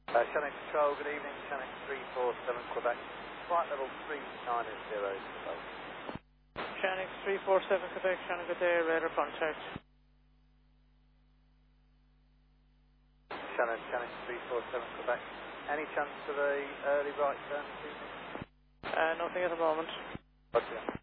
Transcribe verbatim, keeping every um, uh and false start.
Uh, Shannon Control, good evening. Shannon three four seven Quebec. Flight level three nine zero. Shannon three four seven Quebec, Shannon good day, radar contact. Shannon, Shannon three four seven Quebec. Any chance of a early right turn this evening? Uh, nothing at the moment. Roger.